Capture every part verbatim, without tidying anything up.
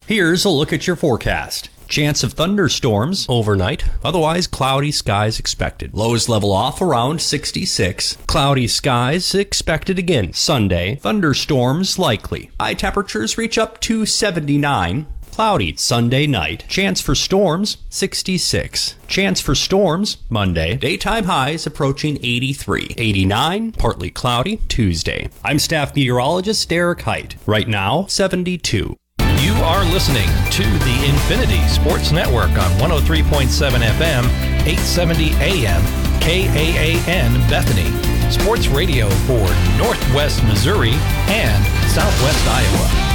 Here's a look at your forecast. Chance of thunderstorms overnight, otherwise cloudy skies expected. Lows level off around sixty-six. Cloudy skies expected again Sunday. Thunderstorms likely. High temperatures reach up to seventy-nine. Cloudy Sunday night. Chance for storms sixty-six. Chance for storms Monday. Daytime highs approaching eighty-three. eighty-nine. Partly cloudy Tuesday. I'm staff meteorologist Derek Height. Right now seventy-two. You are listening to the Infinity Sports Network on one oh three point seven F M, eight seventy A M, K A A N Bethany. Sports radio for Northwest Missouri and Southwest Iowa.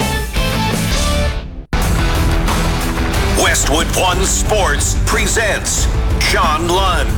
Westwood One Sports presents John Lund.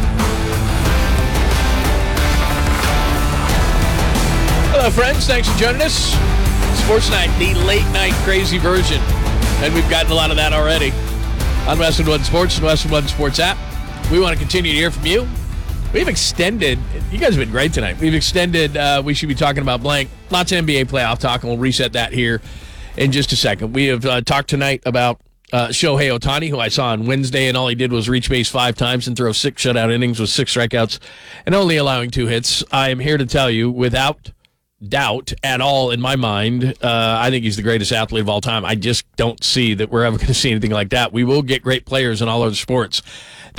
Hello, friends. Thanks for joining us. Sports Night, the late night crazy version. And we've gotten a lot of that already on Westwood One Sports and Westwood One Sports app. We want to continue to hear from you. We've extended, you guys have been great tonight. We've extended, uh, we should be talking about blank. Lots of N B A playoff talk, and we'll reset that here in just a second. We have uh, talked tonight about uh, Shohei Ohtani, who I saw on Wednesday, and all he did was reach base five times and throw six shutout innings with six strikeouts and only allowing two hits. I am here to tell you, without doubt at all in my mind, uh, I think he's the greatest athlete of all time. I just don't see that we're ever going to see anything like that. We will get great players in all other sports.